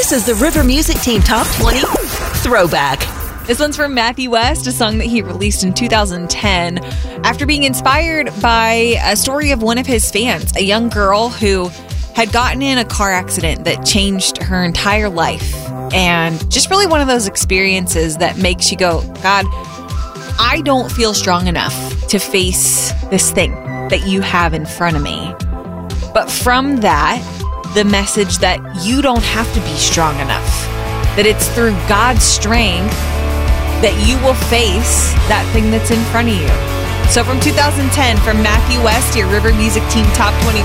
This is the River Music Team Top 20 Throwback. This one's from Matthew West, a song that he released in 2010 after being inspired by a story of one of his fans, a young girl who had gotten in a car accident that changed her entire life. And just really one of those experiences that makes you go, God, I don't feel strong enough to face this thing that you have in front of me. But from that, the message that you don't have to be strong enough, that it's through God's strength that you will face that thing that's in front of you. So from 2010, from Matthew West, your River Music Team Top 20